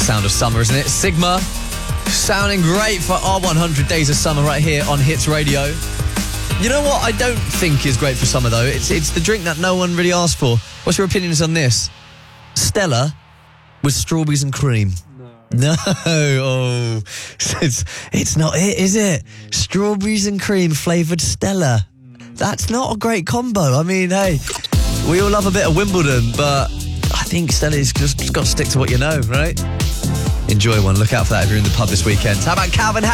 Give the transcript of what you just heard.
sound of summer, isn't it? Sigma, sounding great for our 100 Days of Summer right here on Hits Radio. You know what I don't think is great for summer, though? It's the drink that no one really asked for. What's your opinions on this? Stella with strawberries and cream. No, oh, it's not it, is it? Strawberries and cream flavoured Stella. That's not a great combo. I mean, hey, we all love a bit of Wimbledon, but I think Stella's just got to stick to what you know, right? Enjoy one. Look out for that if you're in the pub this weekend. How about Calvin Harris?